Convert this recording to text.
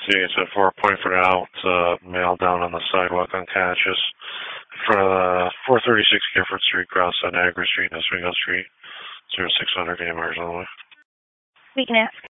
See, it's at 4 point for now. It's male down on the sidewalk unconscious in front of the 436 Gifford Street, cross on Niagara Street and Oswego Street. 0600 AMR's on the way. We can ask.